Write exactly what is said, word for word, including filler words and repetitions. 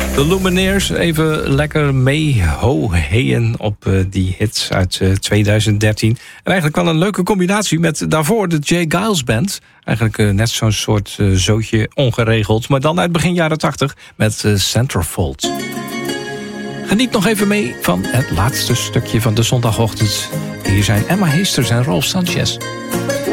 De Lumineers, even lekker mee ho-heeën op uh, die hits uit uh, twintig dertien. En eigenlijk wel een leuke combinatie met daarvoor de J. Geils Band. Eigenlijk uh, net zo'n soort uh, zootje ongeregeld, maar dan uit begin jaren tachtig met uh, Centerfold. Geniet nog even mee van het laatste stukje van de zondagochtend. Hier zijn Emma Heesters en Rolf Sanchez.